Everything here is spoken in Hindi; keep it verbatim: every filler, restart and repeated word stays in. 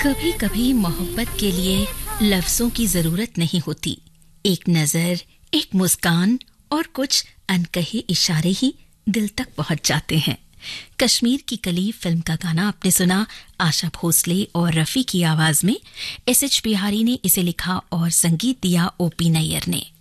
कभी कभी मोहब्बत के लिए लफ्जों की जरूरत नहीं होती। एक नजर, एक मुस्कान और कुछ अनकहे इशारे ही दिल तक पहुंच जाते हैं। कश्मीर की कली फिल्म का गाना आपने सुना आशा भोसले और रफी की आवाज में। एस एच बिहारी ने इसे लिखा और संगीत दिया ओ पी नैयर ने।